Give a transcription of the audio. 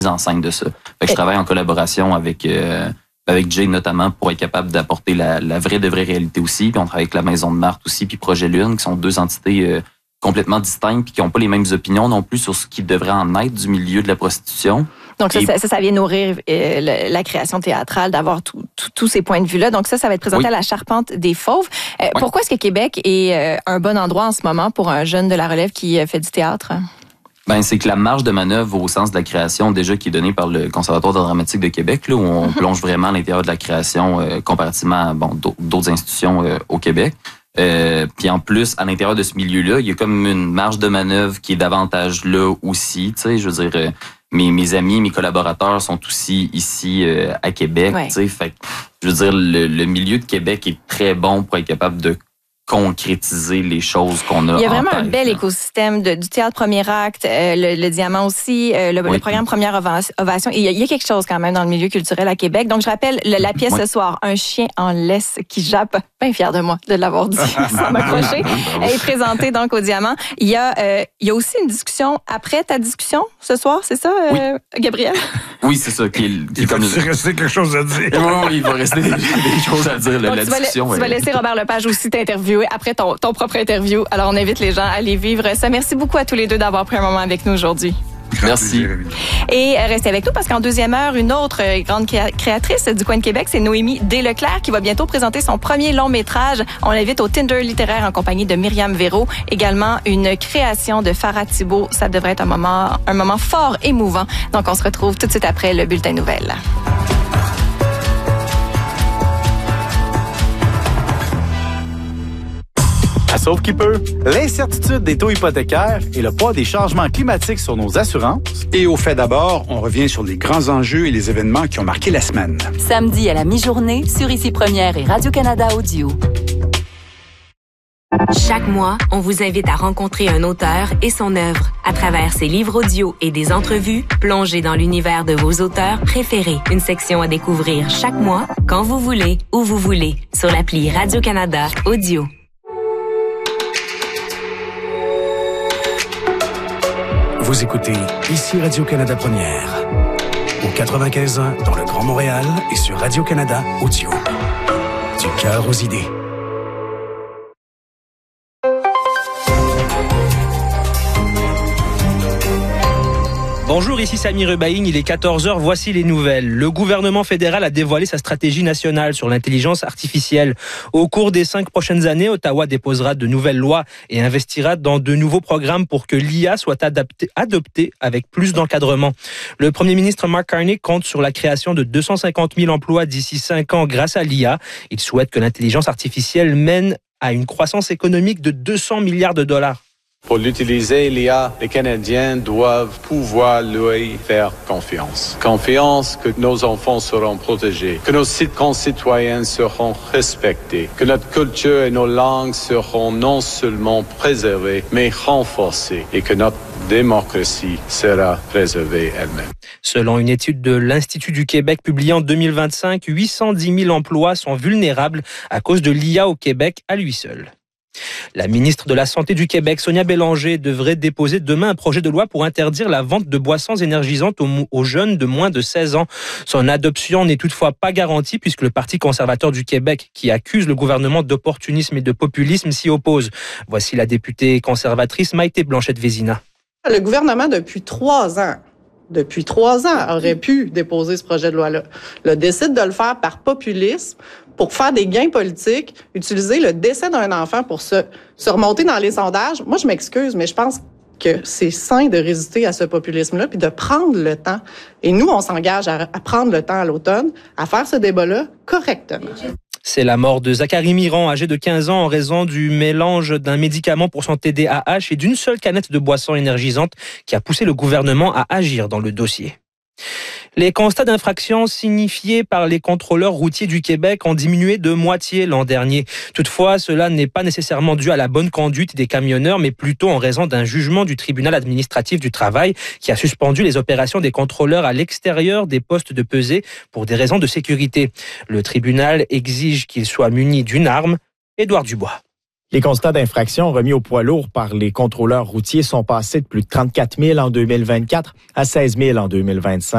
en scène de ça. Fait que je travaille en collaboration avec Jay notamment pour être capable d'apporter la vraie réalité aussi. Puis on travaille avec la Maison de Marthe aussi, puis Projet Lune, qui sont deux entités complètement distinctes puis qui n'ont pas les mêmes opinions non plus sur ce qui devrait en être du milieu de la prostitution. Donc ça vient nourrir la création théâtrale, d'avoir tous ces points de vue-là. Donc ça va être présenté à la Charpente des Fauves. Pourquoi est-ce que Québec est un bon endroit en ce moment pour un jeune de la relève qui fait du théâtre? Ben, c'est que la marge de manœuvre au sens de la création, déjà qui est donnée par le Conservatoire d'art dramatique de Québec, là, où on plonge vraiment à l'intérieur de la création comparativement à d'autres institutions au Québec. Puis en plus, à l'intérieur de ce milieu-là, il y a comme une marge de manœuvre qui est davantage là aussi. Tu sais, je veux dire, mes amis, mes collaborateurs sont aussi ici à Québec. Tu sais, fait que, je veux dire, le milieu de Québec est très bon pour être capable de concrétiser les choses qu'on a. Il y a vraiment un bel écosystème du théâtre premier acte, le Diamant aussi, le programme Première Ovation. Il y a quelque chose quand même dans le milieu culturel à Québec. Donc, je rappelle la pièce ce soir, Un chien en laisse qui jappe. Bien fière de moi de l'avoir dit sans m'accrocher. Elle est présentée donc au Diamant. Il y a aussi une discussion après ta discussion ce soir, c'est ça, Gabriel? Oui, c'est ça. Il va rester quelque chose à dire. Oui, il va rester des choses à dire. Donc, la discussion. Tu vas laisser Robert Lepage aussi t'interviewer après ton propre interview. Alors, on invite les gens à aller vivre ça. Merci beaucoup à tous les deux d'avoir pris un moment avec nous aujourd'hui. Merci. Et restez avec nous parce qu'en deuxième heure, une autre grande créatrice du coin de Québec, c'est Noémie Desleclerc qui va bientôt présenter son premier long métrage. On l'invite au Tinder littéraire en compagnie de Myriam Véro. Également, une création de Farah Thibault. Ça devrait être un moment fort émouvant. Donc, on se retrouve tout de suite après le bulletin nouvelles. Sauf qui peut, l'incertitude des taux hypothécaires et le poids des changements climatiques sur nos assurances. Et au fait d'abord, on revient sur les grands enjeux et les événements qui ont marqué la semaine. Samedi à la mi-journée sur Ici Première et Radio-Canada Audio. Chaque mois, on vous invite à rencontrer un auteur et son œuvre. À travers ses livres audio et des entrevues, plongez dans l'univers de vos auteurs préférés. Une section à découvrir chaque mois, quand vous voulez, où vous voulez, sur l'appli Radio-Canada Audio. Vous écoutez ici Radio-Canada Première, au 95.1 dans le Grand Montréal et sur Radio-Canada Audio. Du cœur aux idées. Bonjour, ici Samy Rebaïn, il est 14h, voici les nouvelles. Le gouvernement fédéral a dévoilé sa stratégie nationale sur l'intelligence artificielle. Au cours des 5 prochaines années, Ottawa déposera de nouvelles lois et investira dans de nouveaux programmes pour que l'IA soit adoptée avec plus d'encadrement. Le premier ministre Mark Carney compte sur la création de 250 000 emplois d'ici 5 ans grâce à l'IA. Il souhaite que l'intelligence artificielle mène à une croissance économique de 200 milliards de dollars. Pour l'utiliser, l'IA, les Canadiens doivent pouvoir lui faire confiance. Confiance que nos enfants seront protégés, que nos concitoyens seront respectés, que notre culture et nos langues seront non seulement préservées, mais renforcées et que notre démocratie sera préservée elle-même. Selon une étude de l'Institut du Québec publiée en 2025, 810 000 emplois sont vulnérables à cause de l'IA au Québec à lui seul. La ministre de la Santé du Québec, Sonia Bélanger, devrait déposer demain un projet de loi pour interdire la vente de boissons énergisantes aux jeunes de moins de 16 ans. Son adoption n'est toutefois pas garantie puisque le Parti conservateur du Québec, qui accuse le gouvernement d'opportunisme et de populisme, s'y oppose. Voici la députée conservatrice Maïté Blanchette-Vézina. Le gouvernement, depuis 3 ans, aurait pu déposer ce projet de loi-là. Le décide de le faire par populisme, pour faire des gains politiques, utiliser le décès d'un enfant pour se remonter dans les sondages. Moi, je m'excuse, mais je pense que c'est sain de résister à ce populisme-là puis de prendre le temps. Et nous, on s'engage à prendre le temps à l'automne, à faire ce débat-là correctement. C'est la mort de Zachary Miron, âgé de 15 ans, en raison du mélange d'un médicament pour son TDAH et d'une seule canette de boisson énergisante qui a poussé le gouvernement à agir dans le dossier. Les constats d'infraction signifiés par les contrôleurs routiers du Québec ont diminué de moitié l'an dernier. Toutefois, cela n'est pas nécessairement dû à la bonne conduite des camionneurs, mais plutôt en raison d'un jugement du tribunal administratif du travail qui a suspendu les opérations des contrôleurs à l'extérieur des postes de pesée pour des raisons de sécurité. Le tribunal exige qu'ils soient munis d'une arme. Édouard Dubois. Les constats d'infraction remis au poids lourd par les contrôleurs routiers sont passés de plus de 34 000 en 2024 à 16 000 en 2025.